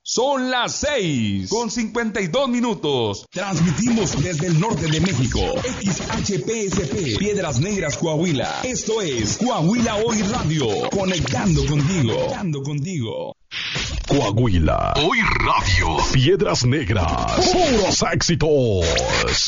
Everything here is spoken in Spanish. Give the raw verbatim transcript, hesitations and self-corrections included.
Son las seis con cincuenta y dos minutos. Transmitimos desde el norte de México. X H P S P, Piedras Negras, Coahuila. Esto es Coahuila Hoy Radio. Conectando contigo. Conectando contigo. Coahuila Hoy Radio. Piedras Negras. Puros éxitos.